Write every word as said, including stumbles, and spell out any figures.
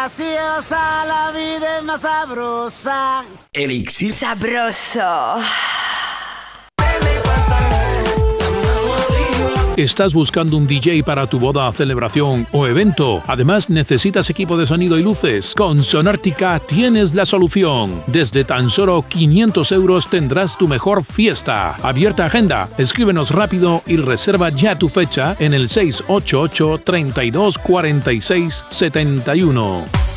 graciosa, la vida es más sabrosa. Elixir sabroso. ¿Estás buscando un D J para tu boda, celebración o evento? Además, ¿necesitas equipo de sonido y luces? Con Sonártica tienes la solución. Desde tan solo quinientos euros tendrás tu mejor fiesta. Abierta agenda. Escríbenos rápido y reserva ya tu fecha en el seis ocho ocho, treinta y dos, cuarenta y seis, setenta y uno.